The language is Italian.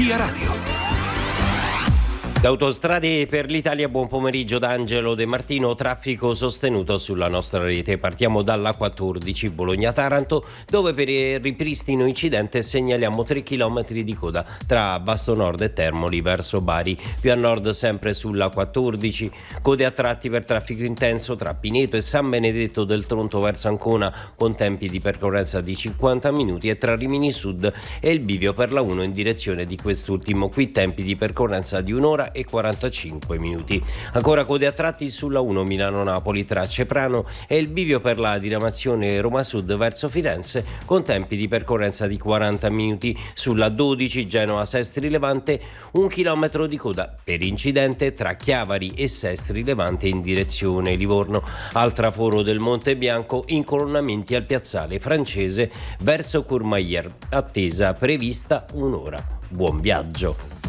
Via Radio. Da Autostrade per l'Italia, buon pomeriggio da Angelo De Martino. Traffico sostenuto sulla nostra rete. Partiamo dalla 14 Bologna-Taranto, dove per il ripristino incidente segnaliamo 3 km di coda tra Vasto Nord e Termoli verso Bari. Più a nord sempre sulla 14, code a tratti per traffico intenso tra Pineto e San Benedetto del Tronto verso Ancona, con tempi di percorrenza di 50 minuti, e tra Rimini Sud e il bivio per la 1 in direzione di quest'ultimo, qui tempi di percorrenza di 1 ora e 45 minuti. Ancora code a tratti sulla 1 Milano-Napoli tra Ceprano e il bivio per la diramazione Roma Sud verso Firenze, con tempi di percorrenza di 40 minuti. Sulla 12 Genova-Sestri Levante, 1 chilometro di coda per incidente tra Chiavari e Sestri Levante in direzione Livorno. Al traforo del Monte Bianco, incolonnamenti al piazzale francese verso Courmayeur, attesa prevista 1 ora. Buon viaggio.